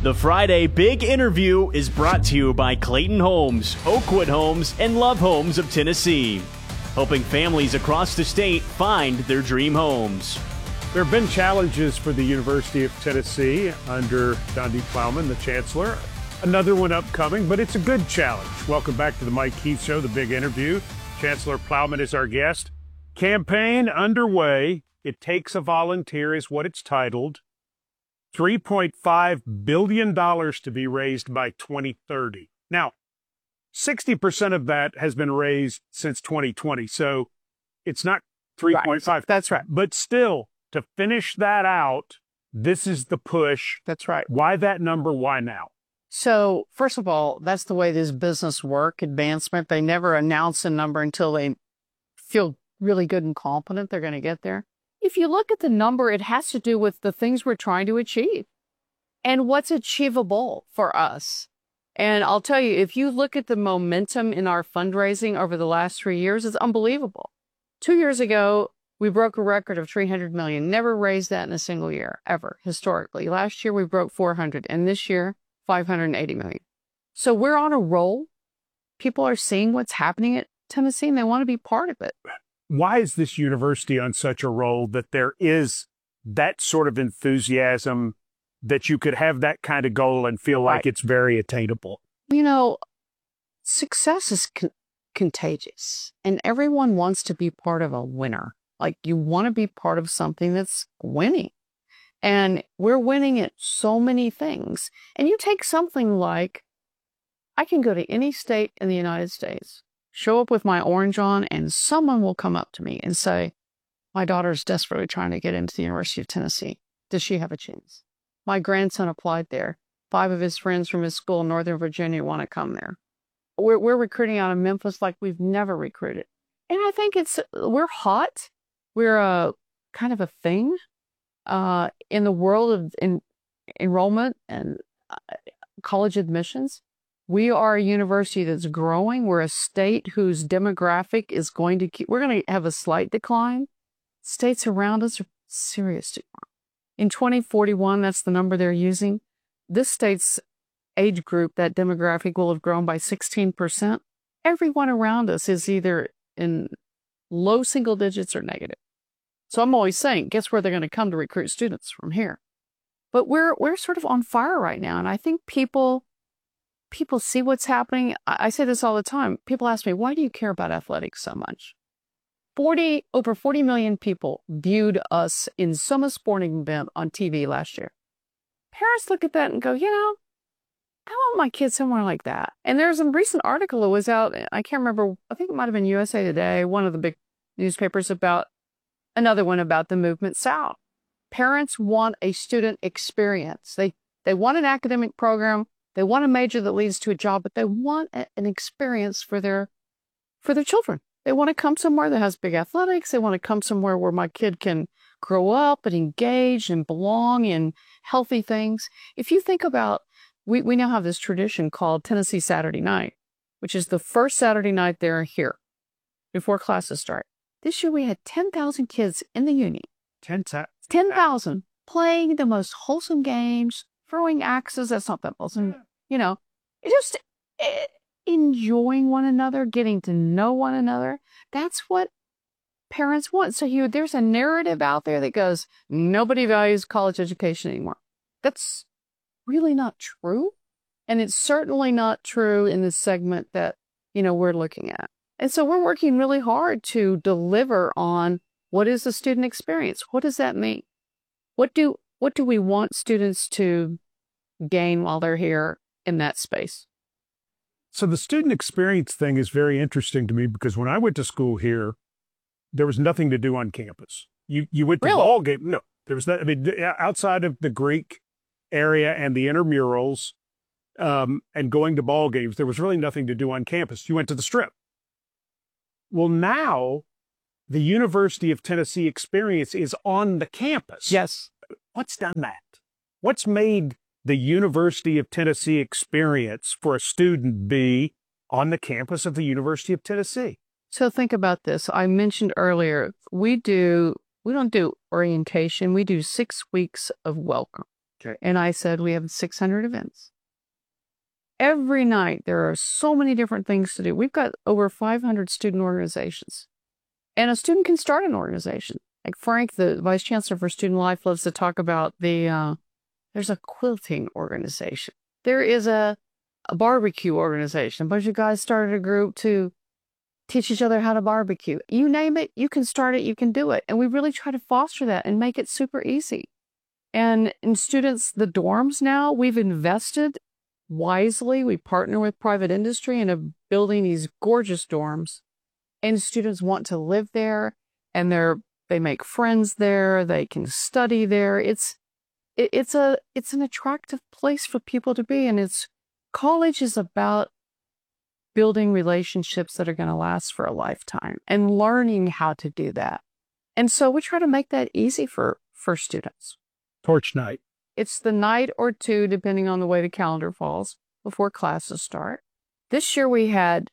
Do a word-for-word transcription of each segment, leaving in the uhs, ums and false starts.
The Friday Big Interview is brought to you by Clayton Homes, Oakwood Homes, and Love Homes of Tennessee, helping families across the state find their dream homes. There have been challenges for the University of Tennessee under Donde Plowman, the chancellor. Another one upcoming, but it's a good challenge. Welcome back to the Mike Keith Show, the Big Interview. Chancellor Plowman is our guest. Campaign underway. It Takes a Volunteer is what it's titled. three point five billion dollars to be raised by twenty thirty. Now, sixty percent of that has been raised since twenty twenty, so it's not three point five. Right. That's right. But still, to finish that out, this is the push. That's right. Why that number? Why now? So, first of all, that's the way this business work, advancement. They never announce a number until they feel really good and confident they're going to get there. If you look at the number, it has to do with the things we're trying to achieve and what's achievable for us. And I'll tell you, if you look at the momentum in our fundraising over the last three years, it's unbelievable. Two years ago, we broke a record of three hundred million dollars. Never raised that in a single year, ever, historically. Last year, we broke four hundred, and this year, five hundred eighty million dollars. So we're on a roll. People are seeing what's happening at Tennessee, and they want to be part of it. Why is this university on such a roll that there is that sort of enthusiasm that you could have that kind of goal and feel like Right. it's very attainable? You know, success is con- contagious, and everyone wants to be part of a winner. Like, you want to be part of something that's winning. And we're winning at so many things. And you take something like, I can go to any state in the United States, show up with my orange on, and someone will come up to me and say, my daughter's desperately trying to get into the University of Tennessee. Does she have a chance? My grandson applied there. Five of his friends from his school in Northern Virginia want to come there. We're, we're recruiting out of Memphis like we've never recruited. And I think it's, we're hot. We're a kind of a thing uh, in the world of in, enrollment and uh, college admissions. We are a university that's growing. We're a state whose demographic is going to keep, we're going to have a slight decline. States around us are serious decline. In twenty forty-one, that's the number they're using. This state's age group, that demographic, will have grown by sixteen percent. Everyone around us is either in low single digits or negative. So I'm always saying, guess where they're going to come to recruit students? From here. But we're we're sort of on fire right now. And I think people people see what's happening. I, I say this all the time. People ask me, why do you care about athletics so much? forty over forty million people viewed us in some sporting event on T V last year. Parents look at that and go, you know, I want my kid somewhere like that. And there's a recent article that was out, I can't remember, I think it might have been U S A Today, one of the big newspapers, about another one about the movement south. Parents want a student experience. They they want an academic program. They want a major that leads to a job, but they want a, an experience for their for their children. They want to come somewhere that has big athletics. They want to come somewhere where my kid can grow up and engage and belong in healthy things. If you think about, we, we now have this tradition called Tennessee Saturday Night, which is the first Saturday night they're here before classes start. This year we had ten thousand kids in the Union. ten thousand. ten thousand playing the most wholesome games, throwing axes. That's not that wholesome. You know, just eh, enjoying one another, getting to know one another. That's what parents want. So you, there's a narrative out there that goes, nobody values college education anymore. That's really not true. And it's certainly not true in the segment that, you know, we're looking at. And so we're working really hard to deliver on what is the student experience? What does that mean? What do what do we want students to gain while they're here in that space? So the student experience thing is very interesting to me because when I went to school here, there was nothing to do on campus. You you went to Really? ball game. No, there was not. I mean, outside of the Greek area and the intramurals um, and going to ball games, there was really nothing to do on campus. You went to the Strip. Well, now the University of Tennessee experience is on the campus. Yes. What's done that? What's made the University of Tennessee experience for a student be on the campus of the University of Tennessee? So think about this. I mentioned earlier, we do, we don't do orientation. We do six weeks of welcome. Okay. And I said, we have six hundred events. Every night, there are so many different things to do. We've got over five hundred student organizations. And a student can start an organization. Like Frank, the Vice Chancellor for Student Life, loves to talk about the, uh, there's a quilting organization. There is a, a barbecue organization. A bunch of guys started a group to teach each other how to barbecue. You name it, you can start it, you can do it. And we really try to foster that and make it super easy. And in students, the dorms now, we've invested wisely. We partner with private industry and are building these gorgeous dorms. And students want to live there, and they're they make friends there. They can study there. It's it, it's a it's an attractive place for people to be. And it's college is about building relationships that are going to last for a lifetime and learning how to do that. And so we try to make that easy for for students. Torch night. It's the night or two, depending on the way the calendar falls, before classes start. This year we had,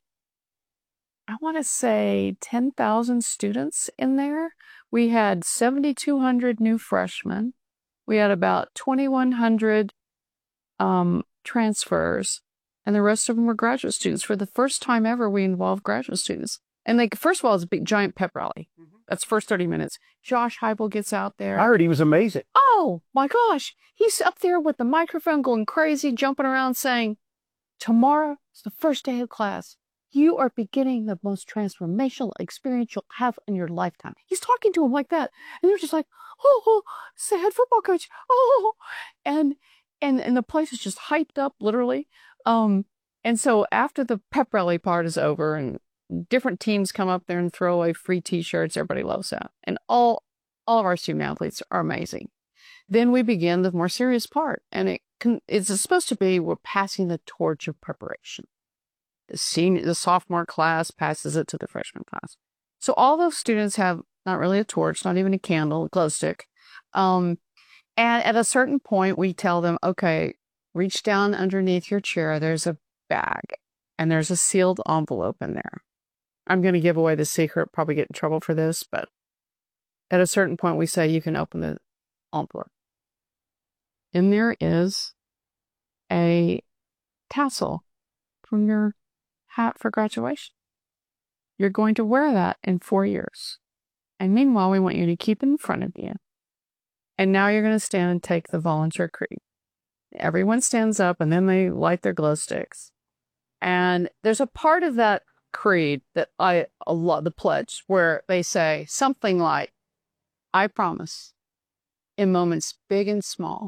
I want to say, ten thousand students in there. We had seven thousand two hundred new freshmen. We had about twenty-one hundred um, transfers, and the rest of them were graduate students. For the first time ever, we involved graduate students. And like, first of all, it's a big, giant pep rally. Mm-hmm. That's the first thirty minutes. Josh Heupel gets out there. I heard he was amazing. Oh, my gosh. He's up there with the microphone going crazy, jumping around saying, tomorrow is the first day of class. You are beginning the most transformational experience you'll have in your lifetime. He's talking to him like that. And they're just like, oh, oh, it's the head football coach. Oh, and, and, and the place is just hyped up, literally. Um, and so after the pep rally part is over and different teams come up there and throw away free t-shirts, everybody loves that. And all, all of our student athletes are amazing. Then we begin the more serious part. And it can, it's supposed to be, we're passing the torch of preparation. The senior, the sophomore class passes it to the freshman class. So all those students have not really a torch, not even a candle, a glow stick. Um, and at a certain point, we tell them, okay, reach down underneath your chair. There's a bag and there's a sealed envelope in there. I'm going to give away the secret, probably get in trouble for this, but at a certain point, we say you can open the envelope. In there is a tassel from your hat for graduation. You're going to wear that in four years. And meanwhile, we want you to keep it in front of you. And now you're going to stand and take the volunteer creed. Everyone stands up and then they light their glow sticks. And there's a part of that creed that I love, the pledge, where they say something like, I promise, in moments big and small,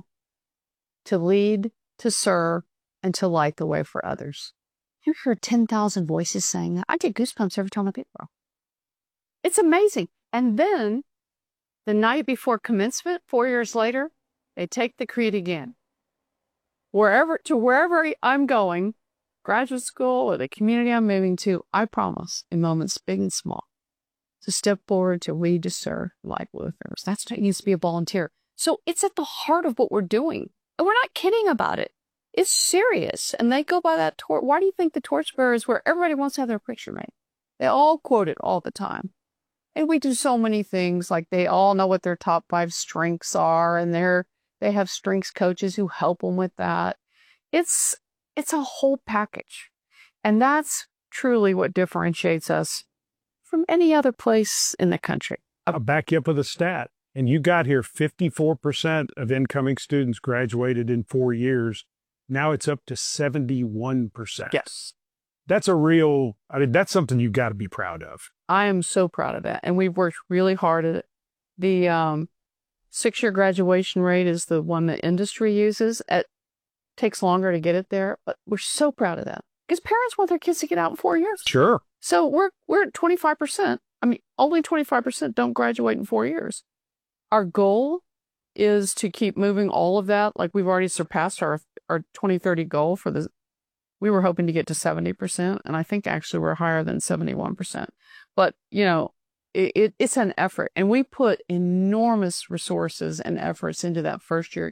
to lead, to serve, and to light the way for others. You hear ten thousand voices saying that. I get goosebumps every time I get there. It's amazing. And then the night before commencement, four years later, they take the creed again. Wherever, to wherever I'm going, graduate school or the community I'm moving to, I promise, in moments big and small, to step forward, to lead, to serve, light with others. That's what it means to be a volunteer. So it's at the heart of what we're doing. And we're not kidding about it. It's serious. And they go by that torch. Why do you think the torchbearer is where everybody wants to have their picture made? They all quote it all the time. And we do so many things, like they all know what their top five strengths are, and they're, they have strengths coaches who help them with that. It's, it's a whole package. And that's truly what differentiates us from any other place in the country. I'll back you up with a stat. And you got here, fifty-four percent of incoming students graduated in four years. Now it's up to seventy-one percent. Yes. That's a real, I mean, that's something you've got to be proud of. I am so proud of that. And we've worked really hard at it. The um, six-year graduation rate is the one that industry uses. It takes longer to get it there, but we're so proud of that. Because parents want their kids to get out in four years. Sure. So we're we're at twenty-five percent. I mean, only twenty-five percent don't graduate in four years. Our goal is to keep moving all of that. Like we've already surpassed our our twenty thirty goal for the, we were hoping to get to seventy percent. And I think actually we're higher than seventy-one percent. But, you know, it, it, it's an effort. And we put enormous resources and efforts into that first year